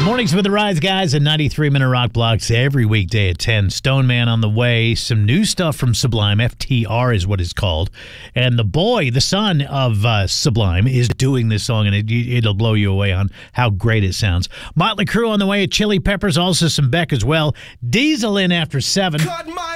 Mornings with the Rise Guys and 93-minute rock blocks every weekday at 10. Stone Man on the way. Some new stuff from Sublime. FTR is what it's called. And the boy, the son of Sublime, is doing this song, and it'll blow you away on how great it sounds. Motley Crue on the way at Chili Peppers. Also some Beck as well. Diesel in after 7.